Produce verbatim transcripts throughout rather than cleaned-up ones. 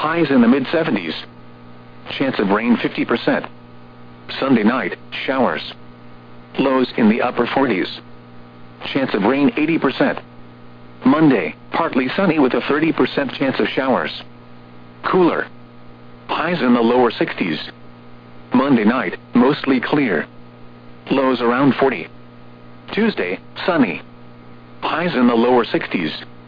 highs in the mid seventies. Chance of rain fifty percent. Sunday night, showers. Lows in the upper forties. Chance of rain eighty percent. Monday, partly sunny with a thirty percent chance of showers. Cooler. Highs in the lower sixties. Monday night, mostly clear. Lows around forty. Tuesday, sunny. Highs in the lower sixties.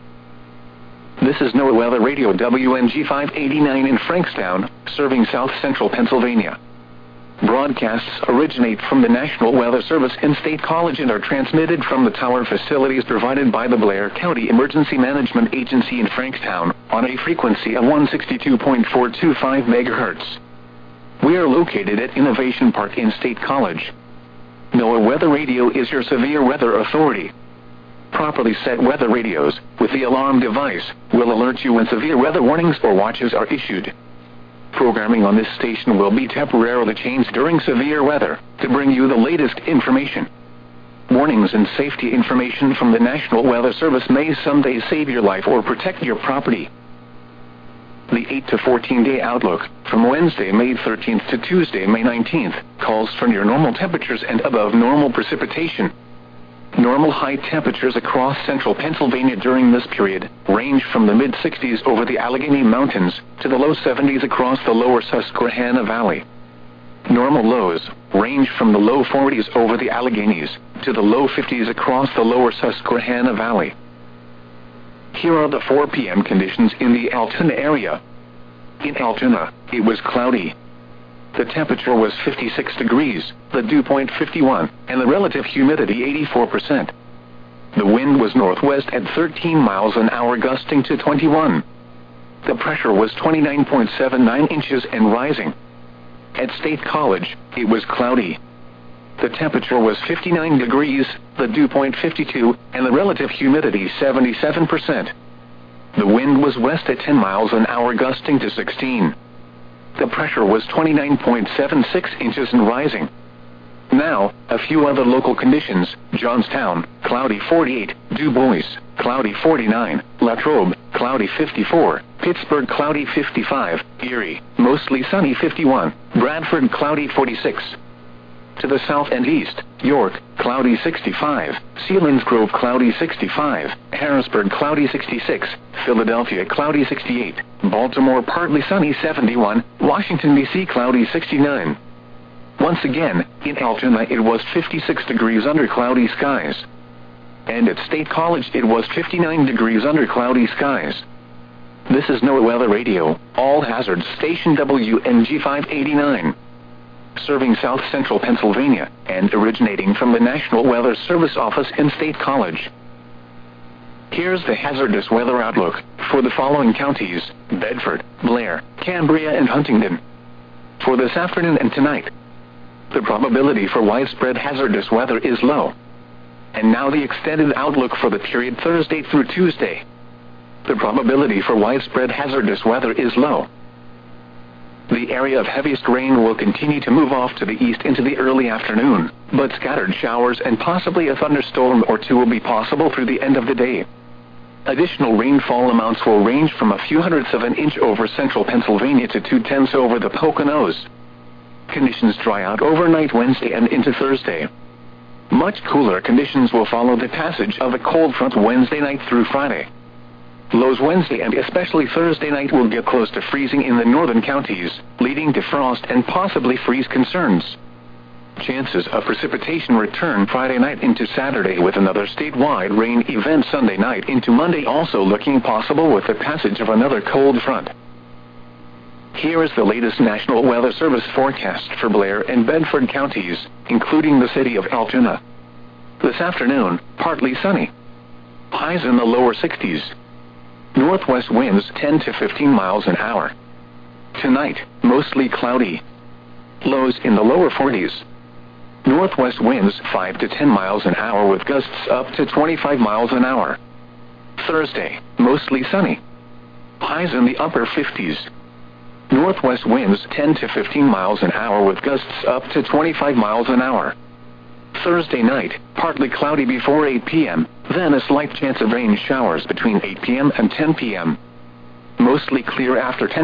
This is NOAA Weather Radio W N G five eighty-nine in Frankstown, serving south central Pennsylvania. Broadcasts originate from the National Weather Service in State College and are transmitted from the tower facilities provided by the Blair County Emergency Management Agency in Frankstown, on a frequency of one sixty-two point four two five megahertz. We are located at Innovation Park in State College. NOAA Weather Radio is your severe weather authority. Properly set weather radios, with the alarm device, will alert you when severe weather warnings or watches are issued. Programming on this station will be temporarily changed during severe weather, to bring you the latest information. Warnings and safety information from the National Weather Service may someday save your life or protect your property. The eight to fourteen day outlook, from Wednesday, May thirteenth to Tuesday, May nineteenth, calls for near normal temperatures and above normal precipitation. Normal high temperatures across central Pennsylvania during this period range from the mid sixties over the Allegheny Mountains to the low seventies across the lower Susquehanna Valley. Normal lows range from the low forties over the Alleghenies to the low fifties across the lower Susquehanna Valley. Here are the four p m conditions in the Altoona area. In Altoona, it was cloudy. The temperature was fifty-six degrees, the dew point fifty-one, and the relative humidity eighty-four percent. The wind was northwest at thirteen miles an hour, gusting to twenty-one. The pressure was twenty-nine point seven nine inches and rising. At State College, it was cloudy. The temperature was fifty-nine degrees, the dew point fifty-two, and the relative humidity seventy-seven percent. The wind was west at ten miles an hour, gusting to sixteen. The pressure was twenty-nine point seven six inches and rising. Now, a few other local conditions: Johnstown, cloudy forty-eight, Du Bois, cloudy forty-nine, Latrobe, cloudy fifty-four, Pittsburgh, cloudy fifty-five, Erie, mostly sunny fifty-one, Bradford, cloudy forty-six. To the south and east, York, cloudy sixty-five, Selinsgrove, cloudy sixty-five, Harrisburg, cloudy sixty-six, Philadelphia, cloudy sixty-eight, Baltimore, partly sunny seventy-one, Washington, D C, cloudy sixty-nine. Once again, in Altoona it was fifty-six degrees under cloudy skies. And at State College it was fifty-nine degrees under cloudy skies. This is NOAA Weather Radio, all hazards station W N G five eighty-nine. Serving south central Pennsylvania, and originating from the National Weather Service office in State College. Here's the hazardous weather outlook for the following counties: Bedford, Blair, Cambria, and Huntingdon. For this afternoon and tonight, the probability for widespread hazardous weather is low. And now the extended outlook for the period Thursday through Tuesday. The probability for widespread hazardous weather is low. The area of heaviest rain will continue to move off to the east into the early afternoon, but scattered showers and possibly a thunderstorm or two will be possible through the end of the day. Additional rainfall amounts will range from a few hundredths of an inch over central Pennsylvania to two-tenths over the Poconos. Conditions dry out overnight Wednesday and into Thursday. Much cooler conditions will follow the passage of a cold front Wednesday night through Friday. Lows Wednesday and especially Thursday night will get close to freezing in the northern counties, leading to frost and possibly freeze concerns. Chances of precipitation return Friday night into Saturday, with another statewide rain event Sunday night into Monday also looking possible with the passage of another cold front. Here is the latest National Weather Service forecast for Blair and Bedford counties, including the city of Altoona. This afternoon, partly sunny. Highs in the lower sixties. Northwest winds ten to fifteen miles an hour. Tonight, mostly cloudy. Lows in the lower forties. Northwest winds five to ten miles an hour with gusts up to twenty-five miles an hour. Thursday, mostly sunny. Highs in the upper fifties. Northwest winds ten to fifteen miles an hour with gusts up to twenty-five miles an hour. Thursday night, partly cloudy before eight p m, then a slight chance of rain showers between eight p m and ten p m Mostly clear after ten